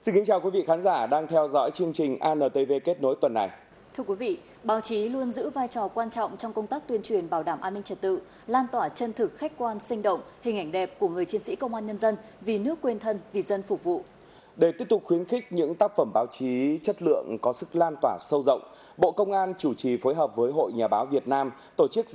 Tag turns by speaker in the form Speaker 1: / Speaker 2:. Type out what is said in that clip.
Speaker 1: Xin kính chào quý vị khán giả đang theo dõi chương trình ANTV kết nối tuần này.
Speaker 2: Thưa quý vị, báo chí luôn giữ vai trò quan trọng trong công tác tuyên truyền bảo đảm an ninh trật tự, lan tỏa chân thực, khách quan, sinh động, hình ảnh đẹp của người chiến sĩ công an nhân dân vì nước quên thân, vì dân phục vụ.
Speaker 1: Để tiếp tục khuyến khích những tác phẩm báo chí chất lượng có sức lan tỏa sâu rộng, Bộ Công an chủ trì phối hợp với Hội Nhà báo Việt Nam tổ chức